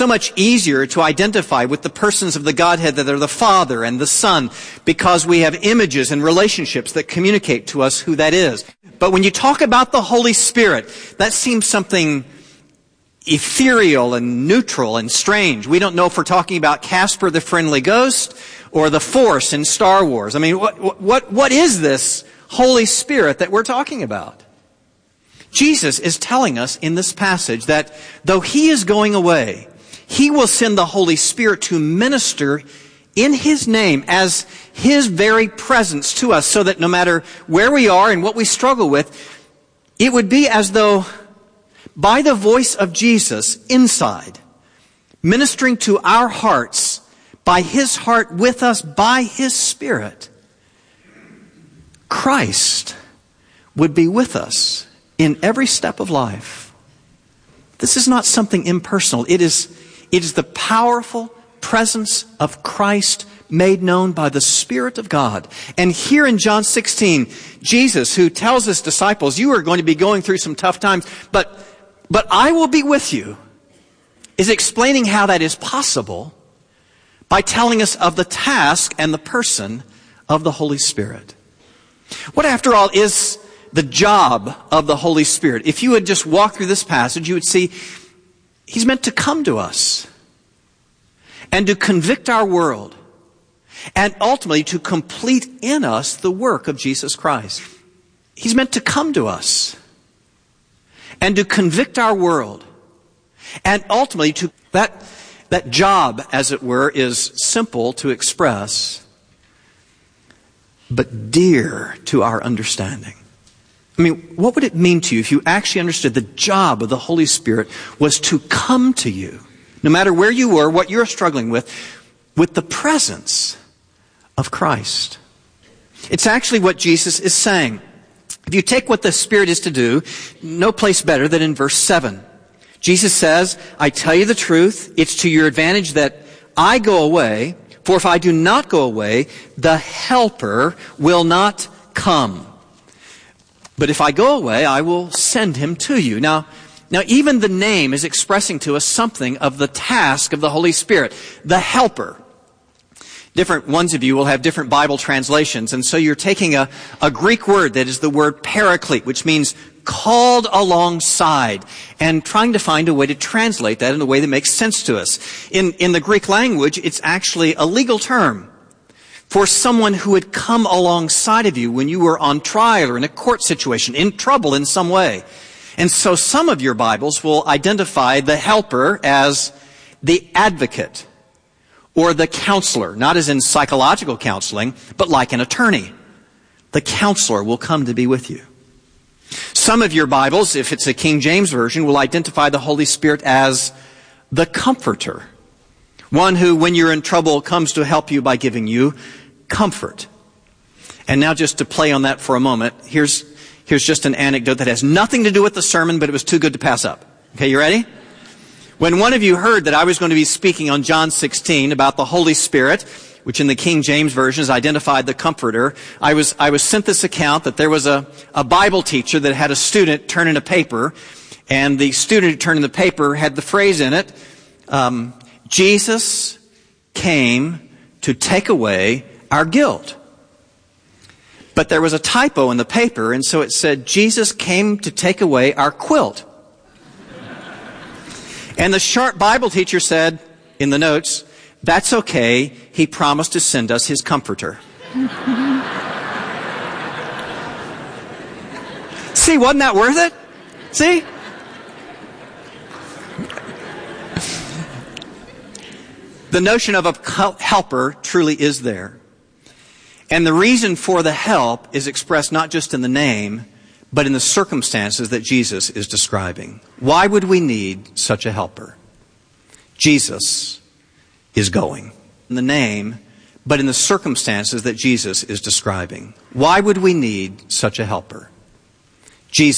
so much easier to identify with the persons of the Godhead that are the Father and the Son, because we have images and relationships that communicate to us who that is. But when you talk about the Holy Spirit, that seems something ethereal and neutral and strange. We don't know if we're talking about Casper the Friendly Ghost or the Force in Star Wars. I mean, what is this Holy Spirit that we're talking about? Jesus is telling us in this passage that though He is going away, He will send the Holy Spirit to minister in His name as His very presence to us, so that no matter where we are and what we struggle with, it would be as though by the voice of Jesus inside, ministering to our hearts, by His heart with us, by His Spirit, Christ would be with us in every step of life. This is not something impersonal. It is the powerful presence of Christ made known by the Spirit of God. And here in John 16, Jesus, who tells His disciples, you are going to be going through some tough times, but I will be with you, is explaining how that is possible by telling us of the task and the person of the Holy Spirit. What, after all, is the job of the Holy Spirit? If you would just walk through this passage, you would see He's meant to come to us and to convict our world and ultimately to complete in us the work of Jesus Christ. He's meant to come to us and to convict our world and ultimately to that job, as it were, is simple to express, but dear to our understanding. I mean, what would it mean to you if you actually understood the job of the Holy Spirit was to come to you, no matter where you were, what you're struggling with the presence of Christ? It's actually what Jesus is saying. If you take what the Spirit is to do, no place better than in verse 7. Jesus says, I tell you the truth, it's to your advantage that I go away, for if I do not go away, the Helper will not come. But if I go away, I will send Him to you. Now, even the name is expressing to us something of the task of the Holy Spirit, the Helper. Different ones of you will have different Bible translations, and so you're taking a Greek word that is the word paraclete, which means called alongside, and trying to find a way to translate that in a way that makes sense to us. In the Greek language, it's actually a legal term for someone who had come alongside of you when you were on trial or in a court situation, in trouble in some way. And so some of your Bibles will identify the helper as the advocate or the counselor, not as in psychological counseling, but like an attorney. The counselor will come to be with you. Some of your Bibles, if it's a King James Version, will identify the Holy Spirit as the comforter. One who, when you're in trouble, comes to help you by giving you comfort. And now just to play on that for a moment, here's just an anecdote that has nothing to do with the sermon, but it was too good to pass up. Okay, you ready? When one of you heard that I was going to be speaking on John 16 about the Holy Spirit, which in the King James Version is identified the Comforter, I was sent this account that there was a Bible teacher that had a student turn in a paper, and the student who turned in the paper had the phrase in it, Jesus came to take away our guilt. But there was a typo in the paper, and so it said, Jesus came to take away our quilt. And the sharp Bible teacher said in the notes, that's okay, He promised to send us His comforter. See, wasn't that worth it? See? The notion of a helper truly is there. And the reason for the help is expressed not just in the name, but in the circumstances that Jesus is describing. Why would we need such a helper? Jesus is going. In the name, but in the circumstances that Jesus is describing. Why would we need such a helper?